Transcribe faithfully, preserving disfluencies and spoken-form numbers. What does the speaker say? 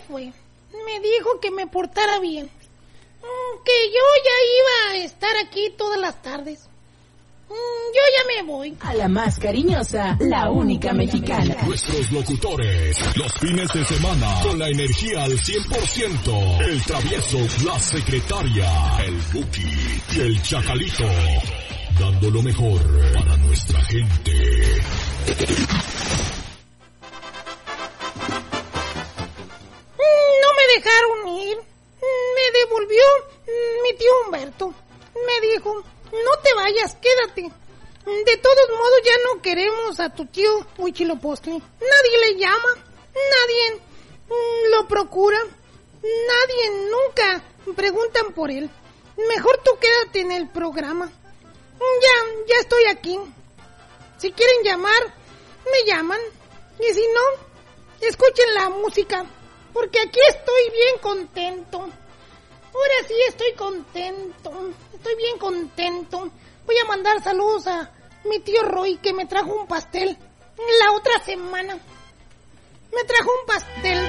fue. Me dijo que me portara bien. Que yo ya iba a estar aquí todas las tardes. Yo ya me voy. A la más cariñosa, la única mexicana. Nuestros locutores, los fines de semana, con la energía al cien por ciento. El travieso, la secretaria, el Buki y el Chacalito. Dando lo mejor para nuestra gente. No me dejaron ir. Me devolvió mi tío Humberto. Me dijo, no te vayas, quédate. De todos modos ya no queremos a tu tío Huitzilopochtli. Nadie le llama, nadie lo procura, nadie nunca preguntan por él. Mejor tú quédate en el programa. Ya, ya estoy aquí. Si quieren llamar, me llaman. Y si no, escuchen la música. Porque aquí estoy bien contento. Ahora sí estoy contento. Estoy bien contento. Voy a mandar saludos a mi tío Roy, que me trajo un pastel la otra semana. Me trajo un pastel.